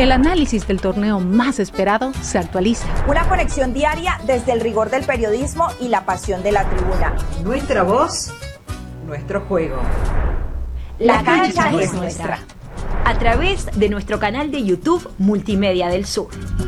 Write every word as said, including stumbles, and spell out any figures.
El análisis del torneo más esperado se actualiza. Una conexión diaria desde el rigor del periodismo y la pasión de la tribuna. Nuestra voz, nuestro juego. La cancha es nuestra. A través de nuestro canal de YouTube Multimedia del Sur.